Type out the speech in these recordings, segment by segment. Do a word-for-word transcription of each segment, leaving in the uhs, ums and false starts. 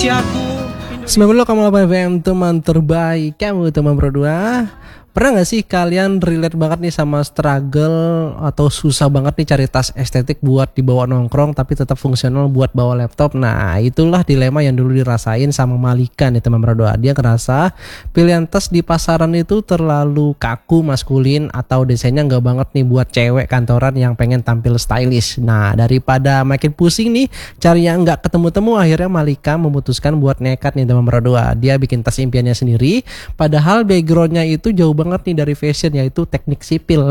sembilan puluh koma delapan F M, teman terbaik kamu, teman berdua. Pernah gak sih kalian relate banget nih sama struggle atau susah banget nih cari tas estetik buat dibawa nongkrong tapi tetap fungsional buat bawa laptop? Nah, itulah dilema yang dulu dirasain sama Malika nih, teman berdua. Dia ngerasa pilihan tas di pasaran itu terlalu kaku, maskulin, atau desainnya gak banget nih buat cewek kantoran yang pengen tampil stylish. Nah, daripada makin pusing nih cari yang gak ketemu-temu, akhirnya Malika memutuskan buat nekat nih, teman berdua. Dia bikin tas impiannya sendiri, padahal backgroundnya itu jauh banget nih dari fashion, yaitu teknik sipil.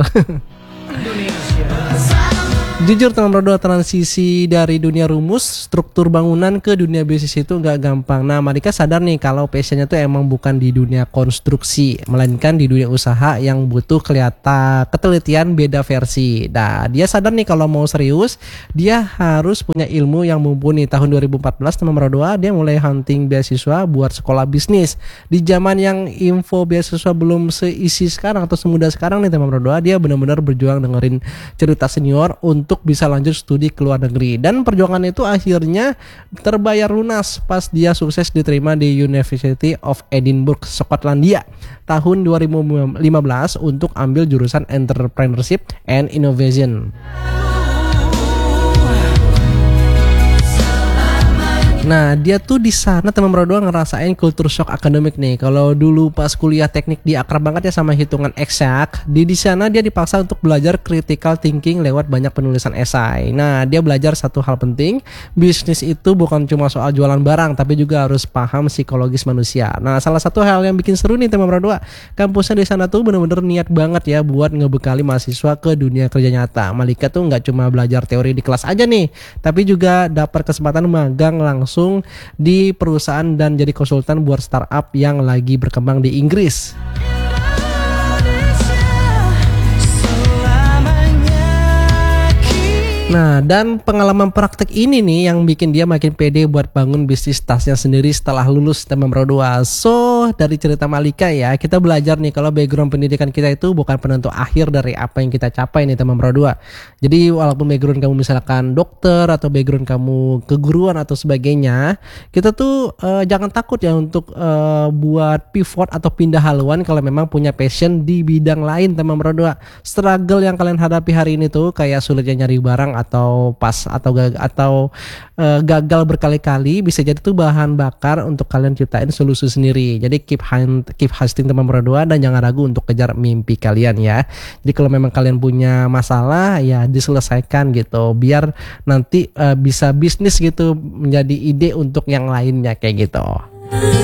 Jujur teman berdua, transisi dari dunia rumus struktur bangunan ke dunia bisnis itu gak gampang. Nah, Malika sadar nih kalau passionnya tuh emang bukan di dunia konstruksi, melainkan di dunia usaha yang butuh kelihatan ketelitian beda versi. Nah, dia sadar nih kalau mau serius dia harus punya ilmu yang mumpuni. Tahun dua ribu empat belas teman berdua, dia mulai hunting beasiswa buat sekolah bisnis. Di zaman yang info beasiswa belum seisi sekarang atau semudah sekarang nih teman berdua, dia benar-benar berjuang dengerin cerita senior untuk untuk bisa lanjut studi ke luar negeri, dan perjuangan itu akhirnya terbayar lunas pas dia sukses diterima di University of Edinburgh, Skotlandia tahun dua ribu lima belas untuk ambil jurusan Entrepreneurship and Innovation. Nah, dia tuh di sana teman berdua ngerasain culture shock akademik nih. Kalau dulu pas kuliah teknik dia akrab banget ya sama hitungan eksak, di di sana dia dipaksa untuk belajar critical thinking lewat banyak penulisan esai. Nah, dia belajar satu hal penting, bisnis itu bukan cuma soal jualan barang, tapi juga harus paham psikologis manusia. Nah, salah satu hal yang bikin seru nih teman berdua, kampusnya di sana tuh bener-bener niat banget ya buat ngebekali mahasiswa ke dunia kerja nyata. Malika tuh nggak cuma belajar teori di kelas aja nih, tapi juga dapat kesempatan magang langsung langsung di perusahaan dan jadi konsultan buat startup yang lagi berkembang di Inggris. Nah, dan pengalaman praktek ini nih yang bikin dia makin pede buat bangun bisnis tasnya sendiri setelah lulus teman berdua. So, dari cerita Malika ya, kita belajar nih kalau background pendidikan kita itu bukan penentu akhir dari apa yang kita capai nih teman berdua. Jadi walaupun background kamu misalkan dokter atau background kamu keguruan atau sebagainya, kita tuh uh, jangan takut ya untuk uh, buat pivot atau pindah haluan kalau memang punya passion di bidang lain teman berdua. Struggle yang kalian hadapi hari ini tuh kayak sulitnya nyari barang atau pas atau gagal, atau uh, gagal berkali-kali, bisa jadi tuh bahan bakar untuk kalian ciptain solusi sendiri. Jadi keep hunt, keep hustling teman berdua, dan jangan ragu untuk kejar mimpi kalian ya. Jadi kalau memang kalian punya masalah ya diselesaikan gitu, biar nanti uh, bisa bisnis gitu menjadi ide untuk yang lainnya kayak gitu.